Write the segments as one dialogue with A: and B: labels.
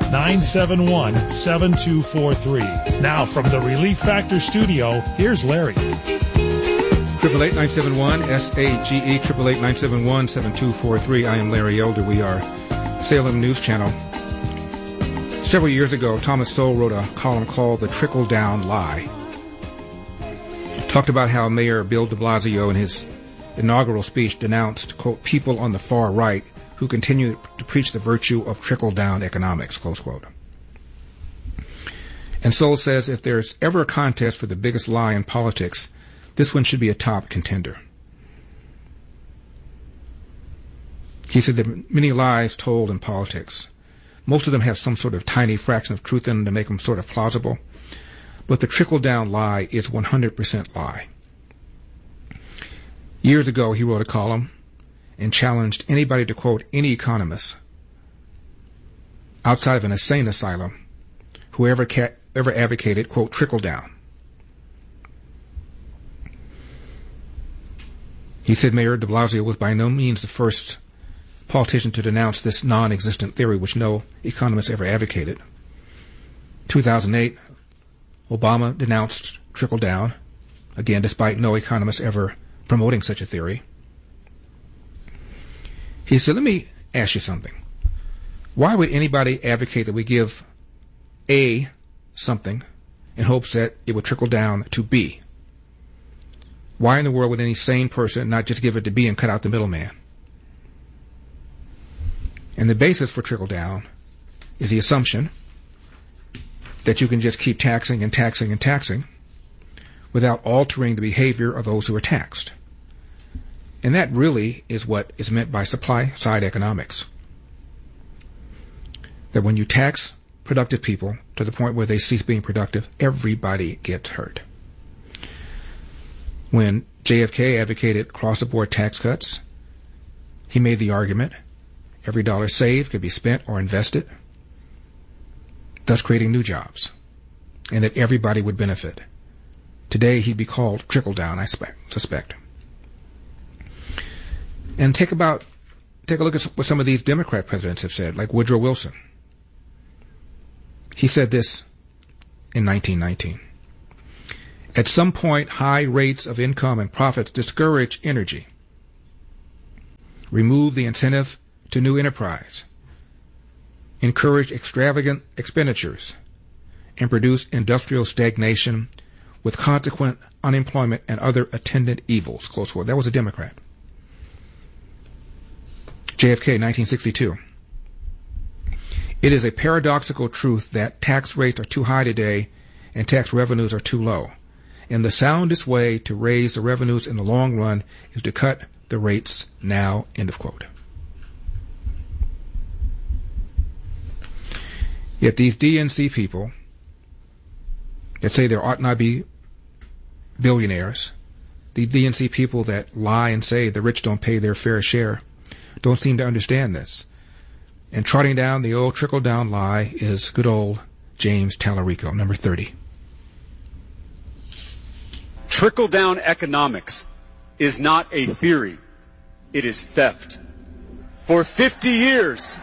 A: 888-971-7243. Now from the Relief Factor studio, here's Larry.
B: 888-971-SAGE, 888-971-7243. I am Larry Elder. We are Salem News Channel. Several years ago, Thomas Sowell wrote a column called The Trickle-Down Lie. Talked about how Mayor Bill de Blasio in his inaugural speech denounced, quote, people on the far right who continue to preach the virtue of trickle-down economics, close quote. And Sowell says if there's ever a contest for the biggest lie in politics, this one should be a top contender. He said there are many lies told in politics. Most of them have some sort of tiny fraction of truth in them to make them sort of plausible. But the trickle-down lie is 100% lie. Years ago, he wrote a column and challenged anybody to quote any economist outside of an insane asylum who ever advocated, quote, trickle-down. He said Mayor de Blasio was by no means the first politician to denounce this non-existent theory, which no economist ever advocated. 2008, Obama denounced trickle-down, again, despite no economist ever promoting such a theory. He said, let me ask you something. Why would anybody advocate that we give A something in hopes that it would trickle down to B? Why in the world would any sane person not just give it to B and cut out the middleman? And the basis for trickle down is the assumption that you can just keep taxing and taxing and taxing without altering the behavior of those who are taxed. And that really is what is meant by supply side economics. That when you tax productive people to the point where they cease being productive, everybody gets hurt. When JFK advocated across-the-board tax cuts, he made the argument every dollar saved could be spent or invested, thus creating new jobs, and that everybody would benefit. Today, he'd be called trickle-down, I suspect. And take a look at what some of these Democrat presidents have said, like Woodrow Wilson. He said this in 1919. At some point, high rates of income and profits discourage energy, remove the incentive to new enterprise, encourage extravagant expenditures, and produce industrial stagnation with consequent unemployment and other attendant evils, close quote. That was a Democrat. JFK, 1962. It is a paradoxical truth that tax rates are too high today and tax revenues are too low. And the soundest way to raise the revenues in the long run is to cut the rates now, end of quote. Yet these DNC people that say there ought not be billionaires, the DNC people that lie and say the rich don't pay their fair share, don't seem to understand this. And trotting down the old trickle-down lie is good old James Tallarico, number 30.
C: Trickle-down economics is not a theory. It is theft. For 50 years,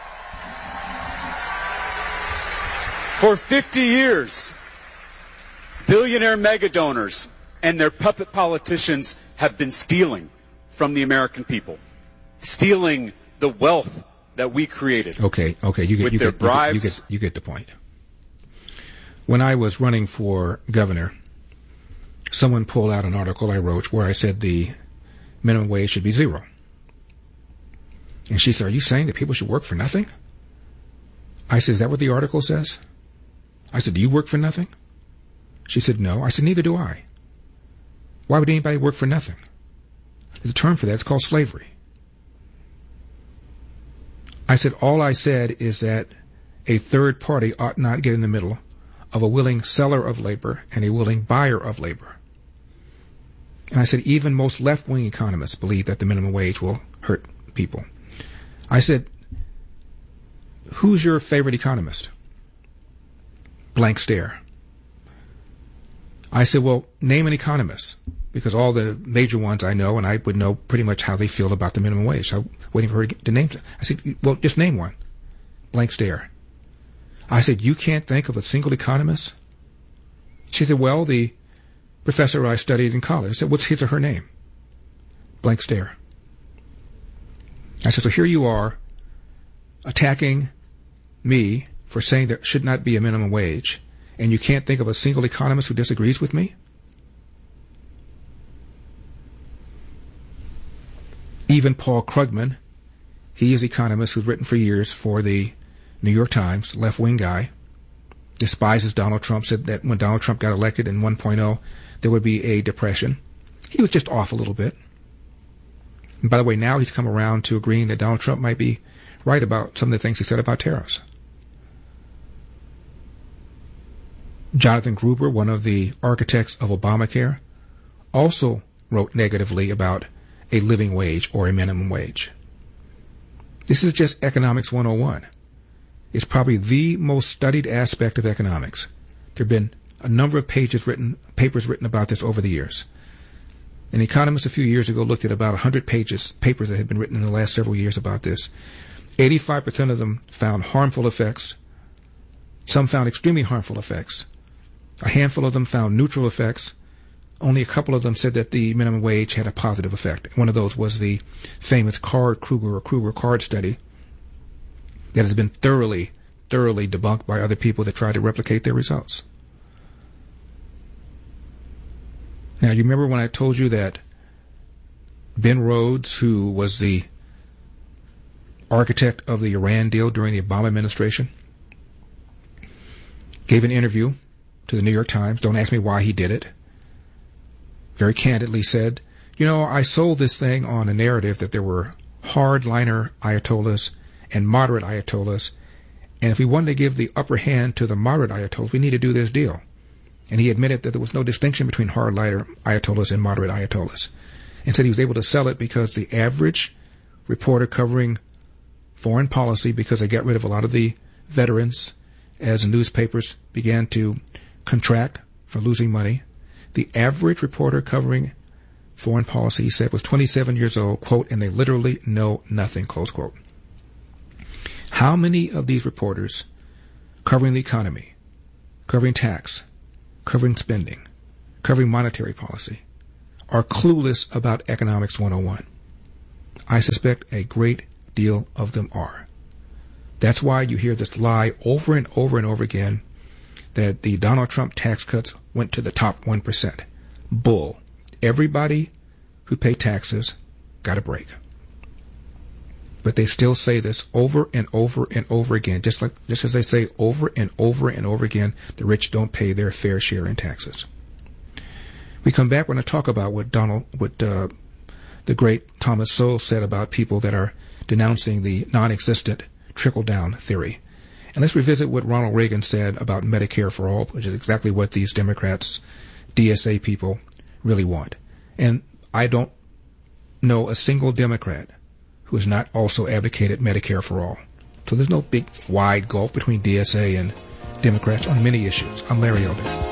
C: billionaire megadonors and their puppet politicians have been stealing from the American people, stealing the wealth that we created.
B: Okay, you get the point. When I was running for governor, someone pulled out an article I wrote where I said the minimum wage should be $0. And she said, are you saying that people should work for nothing? I said, is that what the article says? I said, do you work for nothing? She said, no. I said, neither do I. Why would anybody work for nothing? There's a term for that. It's called slavery. I said, all I said is that a third party ought not get in the middle of a willing seller of labor and a willing buyer of labor. And I said, even most left-wing economists believe that the minimum wage will hurt people. I said, who's your favorite economist? Blank stare. I said, well, name an economist, because all the major ones I know, and I would know pretty much how they feel about the minimum wage. So I'm waiting for her to name. I said, well, just name one. Blank stare. I said, you can't think of a single economist? She said, well, the professor I studied in college. I said, what's his or her name? Blank stare. I said, so here you are attacking me for saying there should not be a minimum wage, and you can't think of a single economist who disagrees with me? Even Paul Krugman, he is an economist who's written for years for the New York Times, left-wing guy, despises Donald Trump, said that when Donald Trump got elected in 1.0, there would be a depression. He was just off a little bit. And by the way, now he's come around to agreeing that Donald Trump might be right about some of the things he said about tariffs. Jonathan Gruber, one of the architects of Obamacare, also wrote negatively about a living wage or a minimum wage. This is just Economics 101. It's probably the most studied aspect of economics. There have been a number of papers written about this over the years. An economist a few years ago looked at about 100 papers that had been written in the last several years about this. 85% of them found harmful effects. Some found extremely harmful effects. A handful of them found neutral effects. Only a couple of them said that the minimum wage had a positive effect. One of those was the famous Kruger-Card study that has been thoroughly debunked by other people that try to replicate their results. Now, you remember when I told you that Ben Rhodes, who was the architect of the Iran deal during the Obama administration, gave an interview to the New York Times. Don't ask me why he did it. Very candidly said, I sold this thing on a narrative that there were hardliner ayatollahs and moderate ayatollahs, and if we wanted to give the upper hand to the moderate ayatollahs, we need to do this deal. And he admitted that there was no distinction between hardliner ayatollahs and moderate ayatollahs, and said he was able to sell it because the average reporter covering foreign policy, because they got rid of a lot of the veterans as newspapers began to contract for losing money, the average reporter covering foreign policy, he said, was 27 years old, quote, and they literally know nothing, close quote. How many of these reporters covering the economy, covering tax, covering spending, covering monetary policy, are clueless about Economics 101? I suspect a great deal of them are. That's why you hear this lie over and over and over again that the Donald Trump tax cuts went to the top 1%. Bull. Everybody who paid taxes got a break. But they still say this over and over and over again, just as they say over and over and over again, the rich don't pay their fair share in taxes. We come back, we're going to talk about what the great Thomas Sowell said about people that are denouncing the non-existent trickle-down theory. And let's revisit what Ronald Reagan said about Medicare for All, which is exactly what these Democrats, DSA people, really want. And I don't know a single Democrat who has not also advocated Medicare for All. So there's no big, wide gulf between DSA and Democrats on many issues. I'm Larry Elder.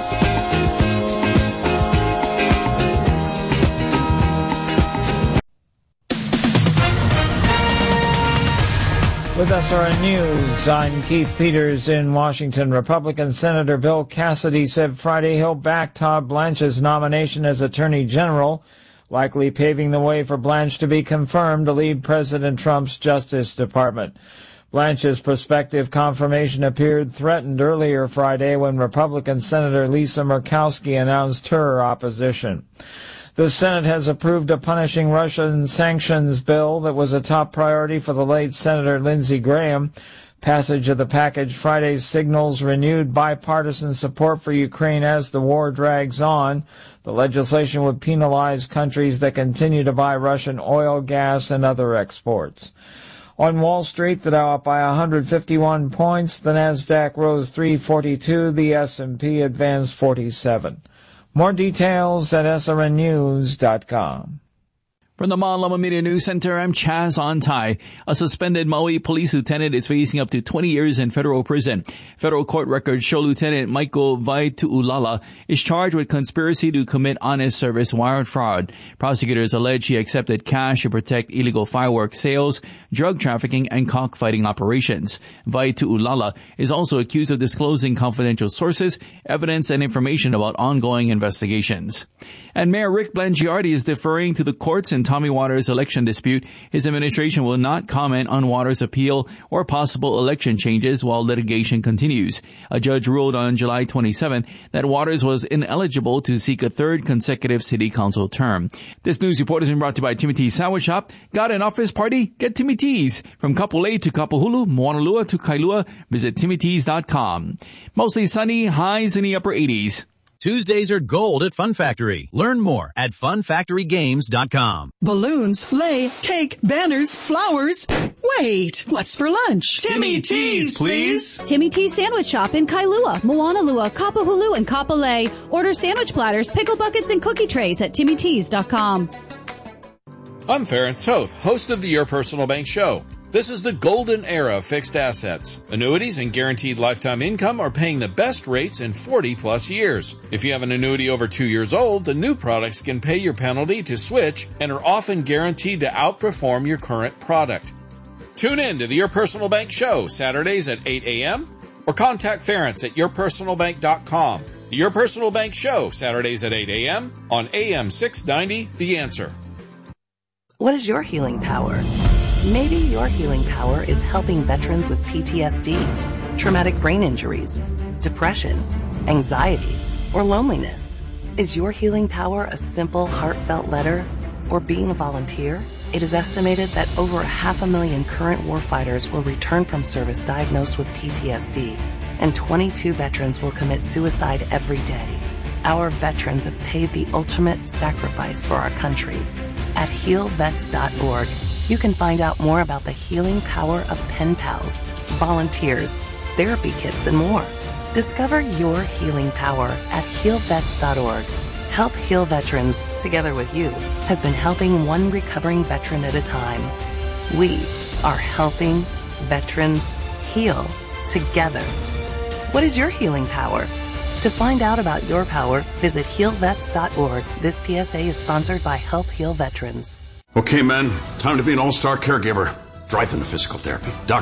D: With SRN News, I'm Keith Peters in Washington. Republican Senator Bill Cassidy said Friday he'll back Todd Blanche's nomination as Attorney General, likely paving the way for Blanche to be confirmed to lead President Trump's Justice Department. Blanche's prospective confirmation appeared threatened earlier Friday when Republican Senator Lisa Murkowski announced her opposition. The Senate has approved a punishing Russian sanctions bill that was a top priority for the late Senator Lindsey Graham. Passage of the package Friday signals renewed bipartisan support for Ukraine as the war drags on. The legislation would penalize countries that continue to buy Russian oil, gas, and other exports. On Wall Street, the Dow up by 151 points. The Nasdaq rose 342. The S&P advanced 47. More details at srnnews.com.
E: From the Manlama Media News Center, I'm Chaz Ontai. A suspended Maui police lieutenant is facing up to 20 years in federal prison. Federal court records show Lieutenant Michael Vaitu'ulala is charged with conspiracy to commit honest service wire fraud. Prosecutors allege he accepted cash to protect illegal fireworks sales, drug trafficking, and cockfighting operations. Vaitu'ulala is also accused of disclosing confidential sources, evidence, and information about ongoing investigations. And Mayor Rick Blangiardi is deferring to the courts in Tommy Waters' election dispute. His administration will not comment on Waters' appeal or possible election changes while litigation continues. A judge ruled on July 27 that Waters was ineligible to seek a third consecutive city council term. This news report has been brought to you by Timmy T's Sandwich Shop. Got an office party? Get Timmy T's. From Kapolei to Kapahulu, Moanalua to Kailua, visit TimmyT's.com. Mostly sunny, highs in the upper 80s.
F: Tuesdays are gold at Fun Factory. Learn more at funfactorygames.com.
G: Balloons, sleigh, cake, banners, flowers. Wait, what's for lunch?
H: Timmy T's, please.
I: Timmy T's Sandwich Shop in Kailua, Moanalua, Kapahulu, and Kapolei. Order sandwich platters, pickle buckets, and cookie trays at TimmyT's.com.
J: I'm Ferenc Toth, host of the Your Personal Bank Show. This is the golden era of fixed assets. Annuities and guaranteed lifetime income are paying the best rates in 40-plus years. If you have an annuity over 2 years old, the new products can pay your penalty to switch and are often guaranteed to outperform your current product. Tune in to the Your Personal Bank Show, Saturdays at 8 a.m. or contact Ferenc at yourpersonalbank.com. The Your Personal Bank Show, Saturdays at 8 a.m. on AM 690, The Answer.
K: What is your healing power? Maybe your healing power is helping veterans with PTSD, traumatic brain injuries, depression, anxiety, or loneliness. Is your healing power a simple, heartfelt letter or being a volunteer? It is estimated that over 500,000 current warfighters will return from service diagnosed with PTSD, and 22 veterans will commit suicide every day. Our veterans have paid the ultimate sacrifice for our country. At healvets.org, you can find out more about the healing power of pen pals, volunteers, therapy kits, and more. Discover your healing power at healvets.org. Help Heal Veterans, together with you, has been helping one recovering veteran at a time. We are helping veterans heal together. What is your healing power? To find out about your power, visit healvets.org. This PSA is sponsored by Help Heal Veterans.
L: Okay, men, time to be an all-star caregiver. Drive them to physical therapy.